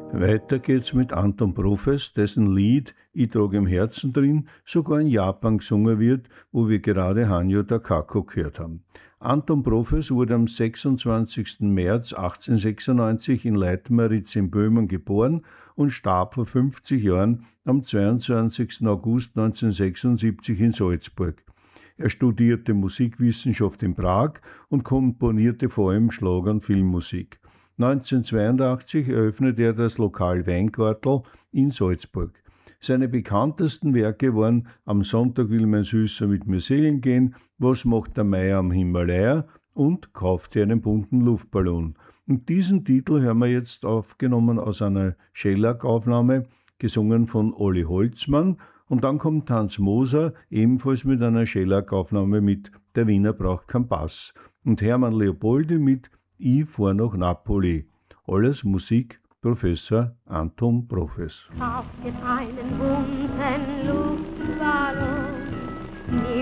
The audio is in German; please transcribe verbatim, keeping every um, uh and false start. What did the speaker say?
Weiter geht's mit Anton Profes, dessen Lied Ich trage im Herzen drin sogar in Japan gesungen wird, wo wir gerade Hanyo Takako gehört haben. Anton Profes wurde am sechsundzwanzigsten März achtzehnhundertsechsundneunzig in Leitmeritz in Böhmen geboren und starb vor fünfzig Jahren am zweiundzwanzigsten August neunzehnhundertsechsundsiebzig in Salzburg. Er studierte Musikwissenschaft in Prag und komponierte vor allem Schlager- und Filmmusik. neunzehnhundertzweiundachtzig eröffnete er das Lokal Weingartel in Salzburg. Seine bekanntesten Werke waren Am Sonntag will mein Süßer mit mir segeln gehen, Was macht der Meier am Himalaya und Kauft dir einen bunten Luftballon. Und diesen Titel hören wir jetzt aufgenommen aus einer Schellack-Aufnahme, gesungen von Olli Holzmann. Und dann kommt Hans Moser, ebenfalls mit einer Schellack-Aufnahme mit Der Wiener braucht keinen Pass. Und Hermann Leopoldi mit Ich fahr nach Napoli. Alles Musik Professor Anton Profes. Kauft dir einen bunten Luftballon.